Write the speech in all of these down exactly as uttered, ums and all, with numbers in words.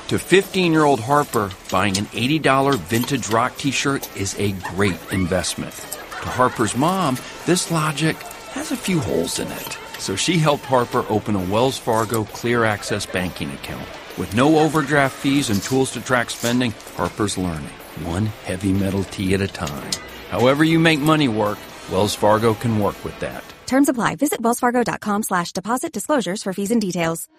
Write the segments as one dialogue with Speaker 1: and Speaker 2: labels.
Speaker 1: To fifteen-year-old Harper, buying an eighty dollars vintage rock t-shirt is a great investment. To Harper's mom, this logic has a few holes in it. So she helped Harper open a Wells Fargo Clear Access banking account. With no overdraft fees and tools to track spending, Harper's learning, one heavy metal tea at a time. However you make money work, Wells Fargo can work with that.
Speaker 2: Terms apply. Visit wellsfargo.com slash deposit disclosures for fees and details.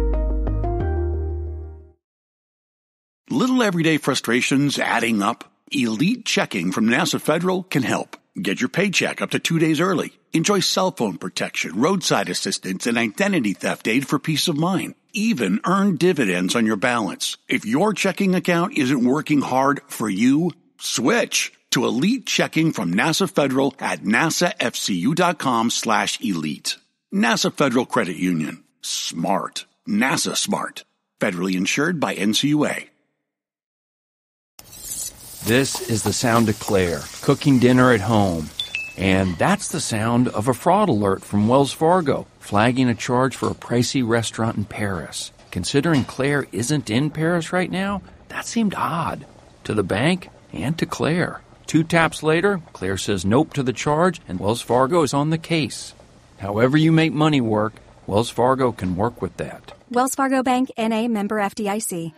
Speaker 3: Little everyday frustrations adding up? Elite Checking from NASA Federal can help. Get your paycheck up to two days early. Enjoy cell phone protection, roadside assistance, and identity theft aid for peace of mind. Even earn dividends on your balance. If your checking account isn't working hard for you, switch to Elite Checking from NASA Federal at nasafcu.com slash elite. NASA Federal Credit Union. Smart. NASA smart. Federally insured by N C U A.
Speaker 1: This is the sound of Claire, cooking dinner at home. And that's the sound of a fraud alert from Wells Fargo, flagging a charge for a pricey restaurant in Paris. Considering Claire isn't in Paris right now, that seemed odd. To the bank and to Claire. Two taps later, Claire says nope to the charge, and Wells Fargo is on the case. However you make money work, Wells Fargo can work with that.
Speaker 2: Wells Fargo Bank, N A, member F D I C.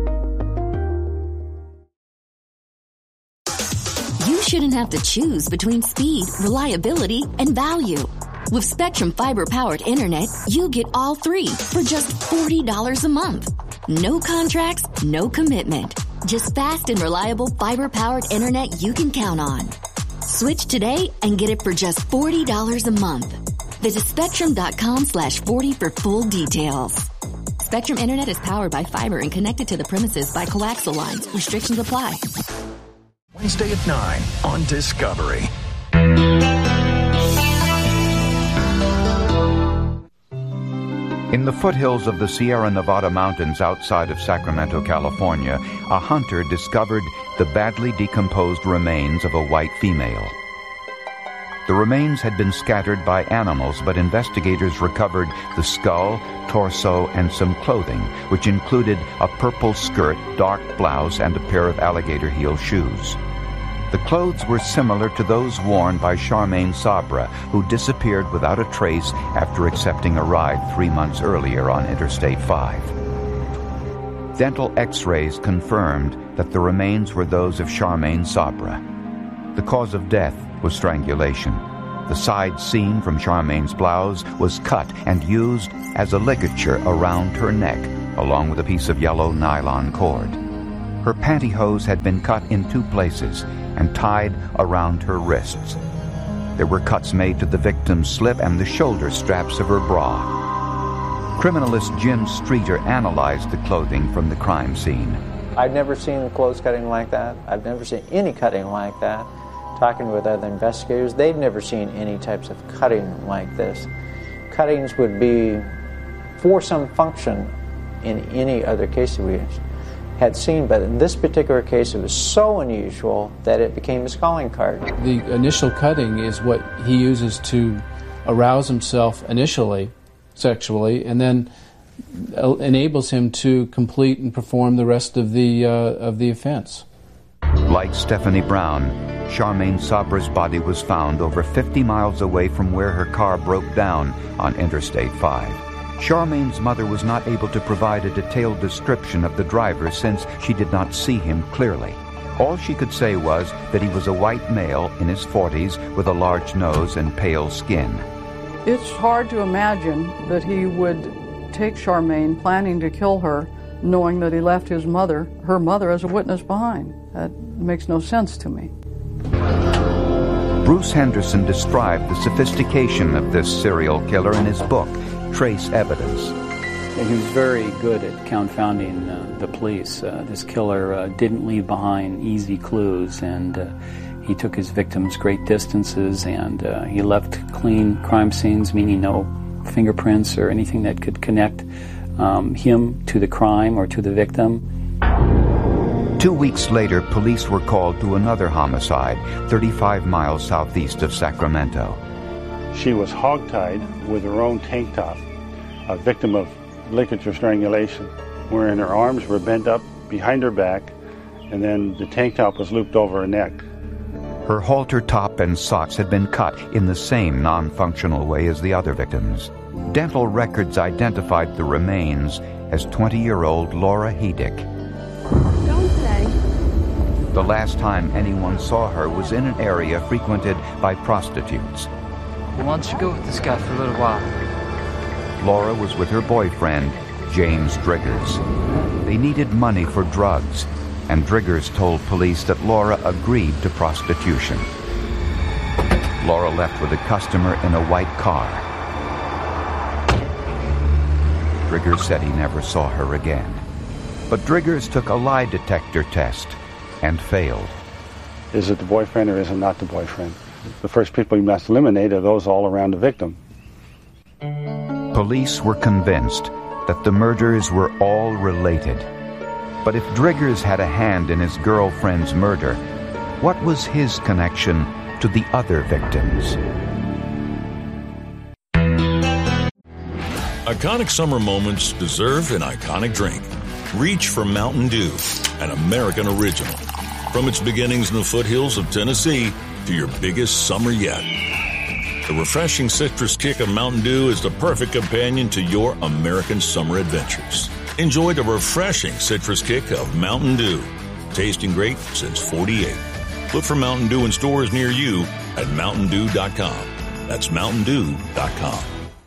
Speaker 4: You shouldn't have to choose between speed, reliability, and value. With Spectrum Fiber-powered internet, you get all three for just forty dollars a month. No contracts, no commitment. Just fast and reliable fiber-powered internet you can count on. Switch today and get it for just forty dollars a month. Visit spectrum.com slash 40 for full details. Spectrum Internet is powered by fiber and connected to the premises by coaxial lines. Restrictions apply.
Speaker 5: Wednesday at nine on Discovery.
Speaker 6: In the foothills of the Sierra Nevada mountains outside of Sacramento, California, a hunter discovered the badly decomposed remains of a white female. The remains had been scattered by animals, but investigators recovered the skull, torso, and some clothing, which included a purple skirt, dark blouse, and a pair of alligator heel shoes. The clothes were similar to those worn by Charmaine Sabra, who disappeared without a trace after accepting a ride three months earlier on Interstate five. Dental x-rays confirmed that the remains were those of Charmaine Sabra. The cause of death was strangulation. The side seam from Charmaine's blouse was cut and used as a ligature around her neck, along with a piece of yellow nylon cord. Her pantyhose had been cut in two places and tied around her wrists. There were cuts made to the victim's slip and the shoulder straps of her bra. Criminalist Jim Streeter analyzed the clothing from the crime scene.
Speaker 7: I've never seen clothes cutting like that. I've never seen any cutting like that. Talking with other investigators, they've never seen any types of cutting like this. Cuttings would be for some function in any other case that we had seen, but in this particular case it was so unusual that it became his calling card.
Speaker 8: The initial cutting is what he uses to arouse himself initially sexually, and then enables him to complete and perform the rest of the uh, of the offense.
Speaker 6: Like Stephanie Brown, Charmaine Sabra's body was found over fifty miles away from where her car broke down on Interstate five. Charmaine's mother was not able to provide a detailed description of the driver since she did not see him clearly. All she could say was that he was a white male in his forties with a large nose and pale skin.
Speaker 9: It's hard to imagine that he would take Charmaine, planning to kill her, knowing that he left his mother, her mother, as a witness behind. That makes no sense to me.
Speaker 6: Bruce Henderson described the sophistication of this serial killer in his book, Trace Evidence.
Speaker 10: He was very good at confounding uh, the police. Uh, this killer uh, didn't leave behind easy clues, and uh, he took his victims great distances, and uh, he left clean crime scenes, meaning no fingerprints or anything that could connect um, him to the crime or to the victim.
Speaker 6: Two weeks later, police were called to another homicide, thirty-five miles southeast of Sacramento.
Speaker 11: She was hogtied with her own tank top, a victim of ligature strangulation. wherein her arms were bent up behind her back, and then the tank top was looped over her neck.
Speaker 6: Her halter top and socks had been cut in the same non-functional way as the other victims. Dental records identified the remains as twenty-year-old Laura Hedick.
Speaker 12: Don't say.
Speaker 6: The last time anyone saw her was in an area frequented by prostitutes.
Speaker 13: Why don't you go with this guy for a little while?
Speaker 6: Laura was with her boyfriend, James Driggers. They needed money for drugs, and Driggers told police that Laura agreed to prostitution. Laura left with a customer in a white car. Driggers said he never saw her again. But Driggers took a lie detector test and failed.
Speaker 11: Is it the boyfriend or is it not the boyfriend? The first people you must eliminate are those all around the victim.
Speaker 6: Police were convinced that the murders were all related. But if Driggers had a hand in his girlfriend's murder, what was his connection to the other victims?
Speaker 14: Iconic summer moments deserve an iconic drink. Reach for Mountain Dew, an American original. From its beginnings in the foothills of Tennessee to your biggest summer yet. The refreshing citrus kick of Mountain Dew is the perfect companion to your American summer adventures. Enjoy the refreshing citrus kick of Mountain Dew. Tasting great since forty-eight. Look for Mountain Dew in stores near you at mountain dew dot com. That's mountain dew dot com.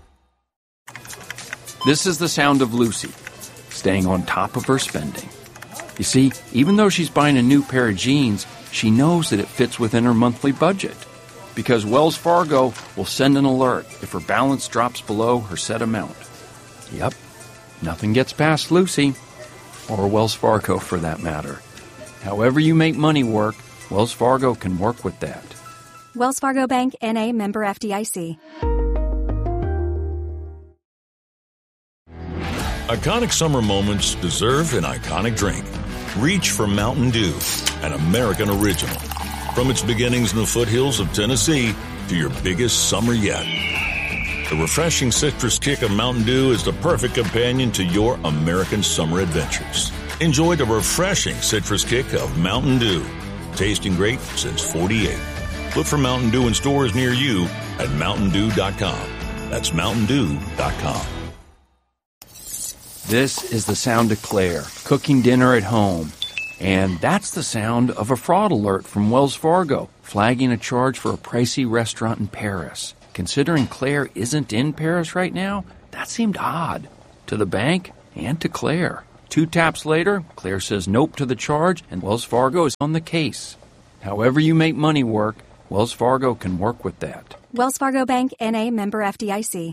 Speaker 1: This is the sound of Lucy, staying on top of her spending. You see, even though she's buying a new pair of jeans, she knows that it fits within her monthly budget. Because Wells Fargo will send an alert if her balance drops below her set amount. Yep, nothing gets past Lucy, or Wells Fargo for that matter. However you make money work, Wells Fargo can work with that.
Speaker 2: Wells Fargo Bank, N A, member F D I C.
Speaker 14: Iconic summer moments deserve an iconic drink. Reach for Mountain Dew, an American original. From its beginnings in the foothills of Tennessee to your biggest summer yet. The refreshing citrus kick of Mountain Dew is the perfect companion to your American summer adventures. Enjoy the refreshing citrus kick of Mountain Dew. Tasting great since forty-eight. Look for Mountain Dew in stores near you at mountain dew dot com. That's mountain dew dot com.
Speaker 1: This is the sound of Claire cooking dinner at home. And that's the sound of a fraud alert from Wells Fargo, flagging a charge for a pricey restaurant in Paris. Considering Claire isn't in Paris right now, that seemed odd to the bank and to Claire. Two taps later, Claire says nope to the charge, and Wells Fargo is on the case. However you make money work, Wells Fargo can work with that.
Speaker 2: Wells Fargo Bank, N A, member F D I C.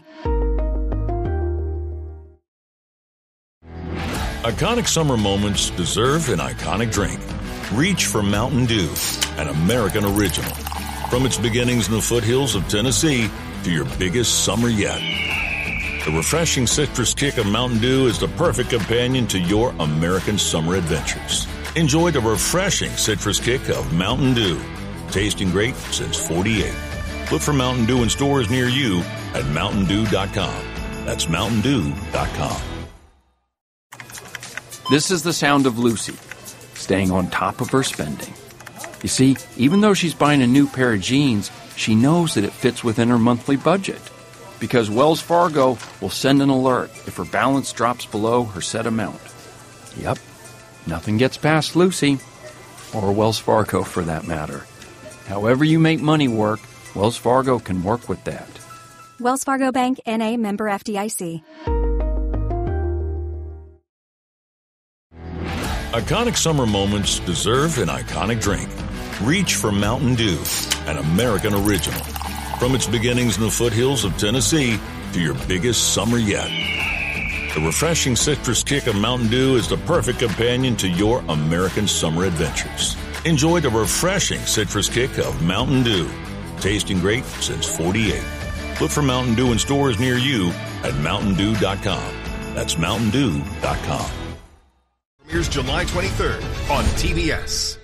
Speaker 14: Iconic summer moments deserve an iconic drink. Reach for Mountain Dew, an American original. From its beginnings in the foothills of Tennessee to your biggest summer yet. The refreshing citrus kick of Mountain Dew is the perfect companion to your American summer adventures. Enjoy the refreshing citrus kick of Mountain Dew. Tasting great since forty-eight. Look for Mountain Dew in stores near you at mountain dew dot com. That's mountain dew dot com.
Speaker 1: This is the sound of Lucy, staying on top of her spending. You see, even though she's buying a new pair of jeans, she knows that it fits within her monthly budget. Because Wells Fargo will send an alert if her balance drops below her set amount. Yep, nothing gets past Lucy, or Wells Fargo for that matter. However you make money work, Wells Fargo can work with that.
Speaker 2: Wells Fargo Bank, N A, member F D I C.
Speaker 14: Iconic summer moments deserve an iconic drink. Reach for Mountain Dew, an American original. From its beginnings in the foothills of Tennessee to your biggest summer yet. The refreshing citrus kick of Mountain Dew is the perfect companion to your American summer adventures. Enjoy the refreshing citrus kick of Mountain Dew. Tasting great since forty-eight. Look for Mountain Dew in stores near you at mountain dew dot com. That's mountain dew dot com.
Speaker 15: Here's July twenty-third on T B S.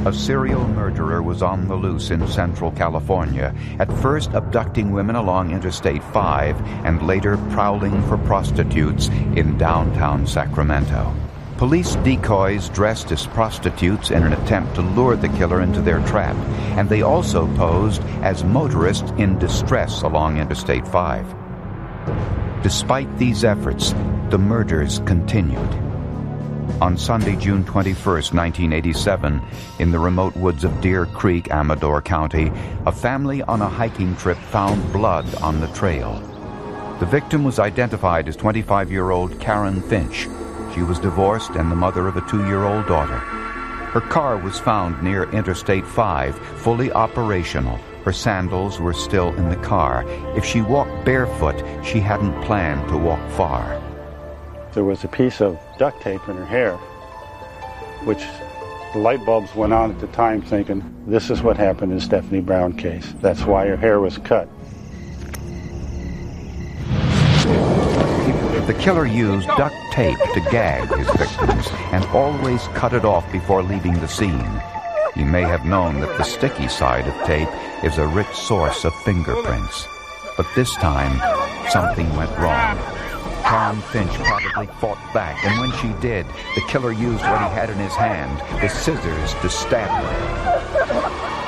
Speaker 6: A serial murderer was on the loose in Central California, at first abducting women along Interstate five and later prowling for prostitutes in downtown Sacramento. Police decoys dressed as prostitutes in an attempt to lure the killer into their trap, and they also posed as motorists in distress along Interstate five. Despite these efforts, the murders continued. On Sunday, June twenty-first, nineteen eighty-seven, in the remote woods of Deer Creek, Amador County, a family on a hiking trip found blood on the trail. The victim was identified as twenty-five-year-old Karen Finch. She was divorced and the mother of a two-year-old daughter. Her car was found near Interstate five, fully operational. Her sandals were still in the car. If she walked barefoot, she hadn't planned to walk far.
Speaker 11: There was a piece of duct tape in her hair, which the light bulbs went on at the time thinking, this is what happened in Stephanie Brown case. That's why her hair was cut.
Speaker 6: The killer used duct tape to gag his victims and always cut it off before leaving the scene. He may have known that the sticky side of tape is a rich source of fingerprints. But this time, something went wrong. Karen Finch probably fought back, and when she did, the killer used what he had in his hand, the scissors, to stab her.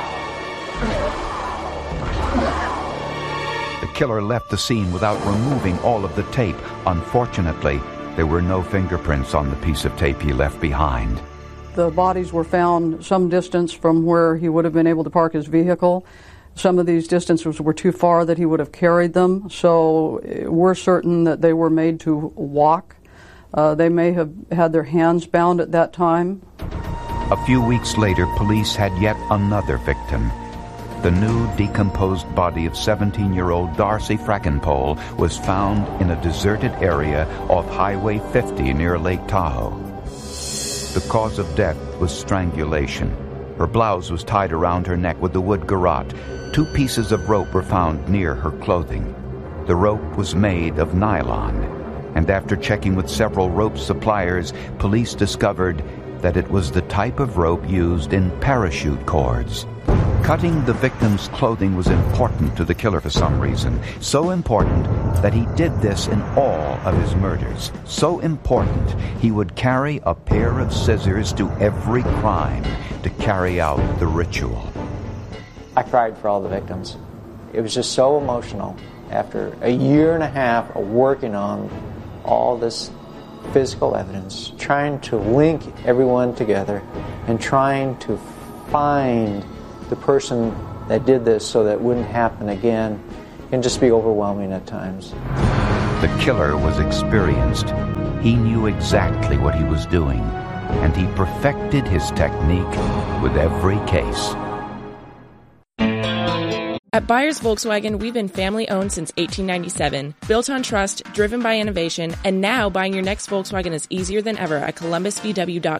Speaker 6: The killer left the scene without removing all of the tape. Unfortunately, there were no fingerprints on the piece of tape he left behind.
Speaker 9: The bodies were found some distance from where he would have been able to park his vehicle. Some of these distances were too far that he would have carried them, so we're certain that they were made to walk. Uh, they may have had their hands bound at that time.
Speaker 6: A few weeks later, police had yet another victim. The new decomposed body of seventeen-year-old Darcy Frackenpole was found in a deserted area off Highway fifty near Lake Tahoe. The cause of death was strangulation. Her blouse was tied around her neck with a wood garrote. Two pieces of rope were found near her clothing. The rope was made of nylon, and after checking with several rope suppliers, police discovered that it was the type of rope used in parachute cords. Cutting the victim's clothing was important to the killer for some reason. So important that he did this in all of his murders. So important, he would carry a pair of scissors to every crime to carry out the ritual.
Speaker 7: I cried for all the victims. It was just so emotional. After a year and a half of working on all this physical evidence, trying to link everyone together and trying to find the person that did this so that it wouldn't happen again, can just be overwhelming at times.
Speaker 6: The killer was experienced. He knew exactly what he was doing, and he perfected his technique with every case.
Speaker 16: At Byers Volkswagen, we've been family-owned since eighteen ninety-seven, built on trust, driven by innovation, and now buying your next Volkswagen is easier than ever at Columbus V W dot